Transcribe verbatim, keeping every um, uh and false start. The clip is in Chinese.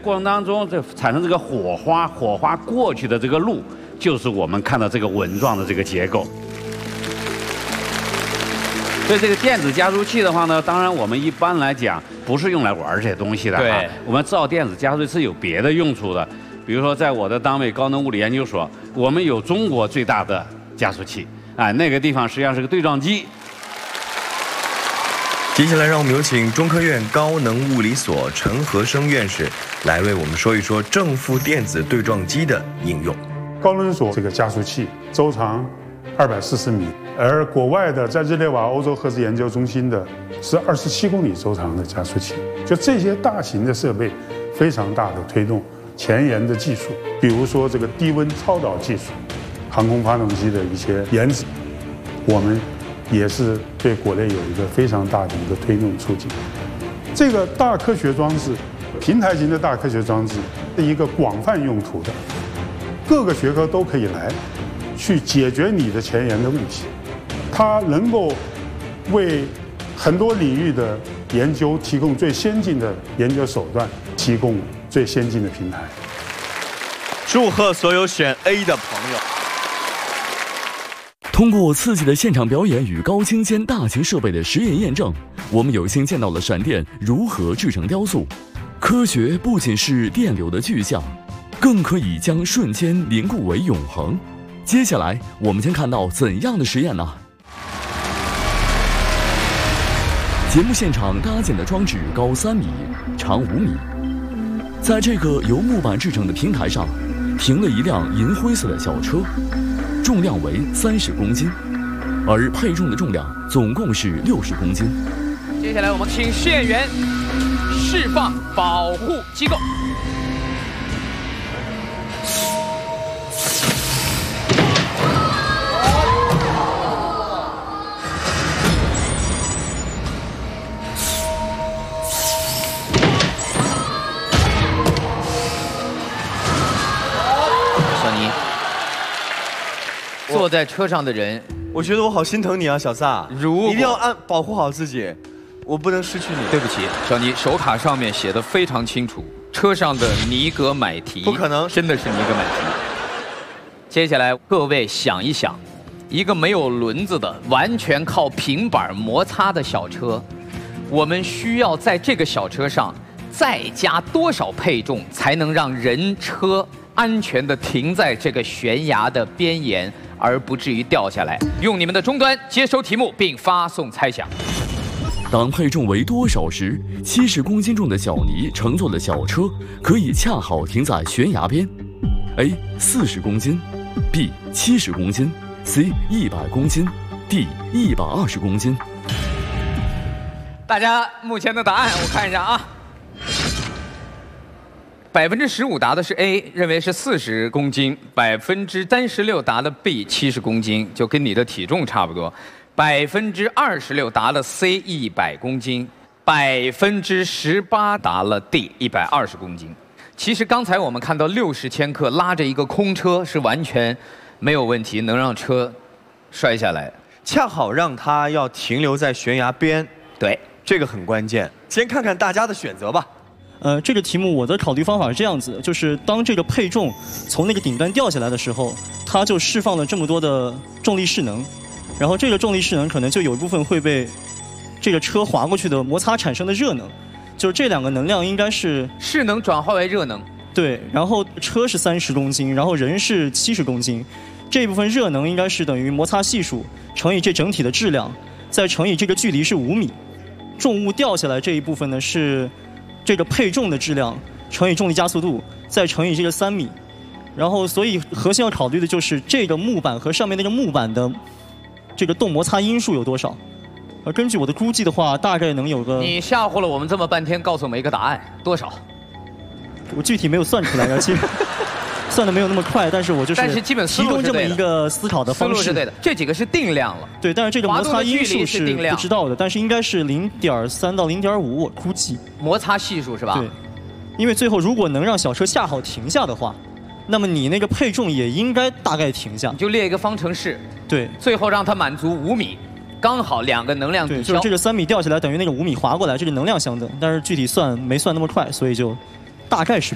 过程当中，这产生这个火花，火花过去的这个路，就是我们看到这个纹状的这个结构。所以这个电子加速器的话呢，当然我们一般来讲不是用来玩这些东西的啊。我们造电子加速器是有别的用处的，比如说在我的单位高能物理研究所，我们有中国最大的加速器，啊，那个地方实际上是个对撞机。 接下来，让我们有请中科院高能物理所陈和生院士来为我们说一说正负电子对撞机的应用。 高能所这个加速器周长二百四十米，而国外的在日内瓦欧洲核子研究中心的是二十七公里周长的加速器。就这些大型的设备，非常大的推动前沿的技术，比如说这个低温超导技术，航空发动机的一些研制，我们。 也是对国内有一个非常大的一个推动促进。这个大科学装置，平台型的大科学装置是一个广泛用途的，各个学科都可以来，去解决你的前沿的问题。它能够为很多领域的研究提供最先进的研究手段，提供最先进的平台。 祝贺所有选 A 的朋友！ 通过刺激的现场表演与高精尖大型设备的实验验证，我们有幸见到了闪电如何制成雕塑。科学不仅是电流的具象，更可以将瞬间凝固为永恒。接下来，我们将看到怎样的实验呢？节目现场搭建的装置高三米，长五米，在这个由木板制成的平台上，停了一辆银灰色的小车。 重量为三十公斤，而配重的重量总共是六十公斤。 接下来我们请试验员释放保护机构。小尼。 坐在车上的人， 我觉得我好心疼你啊，小撒。 如一定要按保护好自己，我不能失去你。 对不起，小尼，手卡上面写的非常清楚，车上的尼格买提， 不可能， 真的是尼格买提。接下来各位想一想，一个没有轮子的、完全靠平板摩擦的小车，我们需要在这个小车上再加多少配重，才能让人车安全地停在这个悬崖的边沿？ 而不至于掉下来。用你们的终端接收题目并发送猜想。 当配重为多少时，七十公斤重的小尼乘坐的小车可以恰好停在悬崖边 ？A. 四十公斤 ，B. 七十公斤 ，C. 一百公斤 ，D. 一百二十公斤。 大家目前的答案我看一下啊。 百分之十五答的是 A， 认为是四十公斤；百分之三十六答的 B， 七十公斤，就跟你的体重差不多。百分之二十六答了 C， 一百公斤；百分之十八答了 D， 一百二十公斤。其实刚才我们看到六十千克拉着一个空车是完全没有问题，能让车摔下来， 恰好让它要停留在悬崖边。 对， 这个很关键。先看看大家的选择吧。 呃，这个题目我的考虑方法是这样子的，就是当这个配重从那个顶端掉下来的时候，它就释放了这么多的重力势能，然后这个重力势能可能就有一部分会被这个车滑过去的摩擦产生的热能，就是这两个能量应该是势能转化为热能。 对，然后车是三十公斤，然后人是七十公斤，这一部分热能应该是等于摩擦系数乘以这整体的质量，再乘以这个距离是五米，重物掉下来这一部分呢是。 这个配重的质量乘以重力加速度，再乘以这个三米，然后所以核心要考虑的就是这个木板和上面那个木板的这个动摩擦因数有多少。而根据我的估计的话，大概能有个…… 你吓唬了我们这么半天，告诉我们一个答案，多少？ 我具体没有算出来，而且算的没有那么快，但是我就是但是基本提供这么一个思考的方式。 思路是对的，这几个是定量了。 对，但是这个摩擦因数是不知道的，但是应该是零点三到零点五，我估计。 摩擦系数是吧？ 对，因为最后如果能让小车恰好停下的话，那么你那个配重也应该大概停下。 你就列一个方程式。 对， 最后让它满足五米，刚好两个能量抵消。 对，就是这个三米掉下来等于那个五米滑过来，这个能量相等，但是具体算没算那么快，所以就大概是。